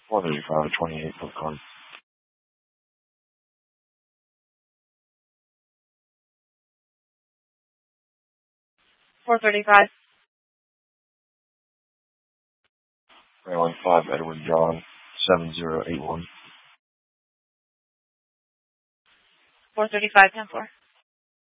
435 28 Brooklyn. 435. Maryland 5 Edward John 7081. 435, 10-4.